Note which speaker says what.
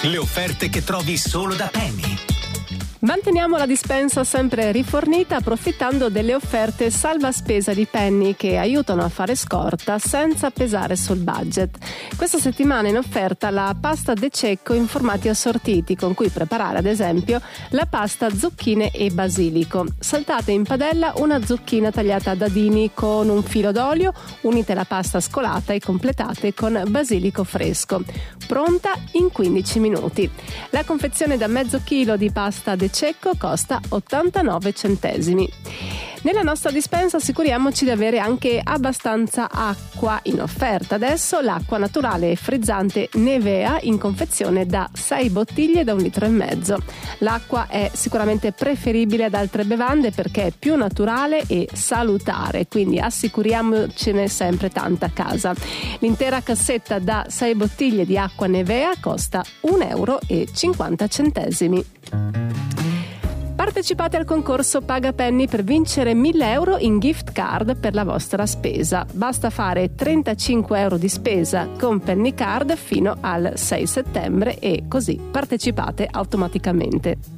Speaker 1: Le offerte che trovi solo da Penny.
Speaker 2: Manteniamo la dispensa sempre rifornita approfittando delle offerte salva spesa di Penny che aiutano a fare scorta senza pesare sul budget. Questa settimana in offerta la pasta De Cecco in formati assortiti con cui preparare ad esempio la pasta zucchine e basilico. Saltate in padella una zucchina tagliata a dadini con un filo d'olio, unite la pasta scolata e completate con basilico fresco. Pronta in 15 minuti. La confezione da mezzo chilo di pasta De Cecco costa 89 centesimi. Nella nostra dispensa assicuriamoci di avere anche abbastanza acqua in offerta. Adesso l'acqua naturale e frizzante Nevea in confezione da 6 bottiglie da 1,5 litri. L'acqua è sicuramente preferibile ad altre bevande perché è più naturale e salutare, quindi assicuriamocene sempre tanta a casa. L'intera cassetta da 6 bottiglie di acqua Nevea costa 1,50 euro. Partecipate al concorso Paga Penny per vincere 1.000 euro in gift card per la vostra spesa. Basta fare 35 euro di spesa con Penny Card fino al 6 settembre e così partecipate automaticamente.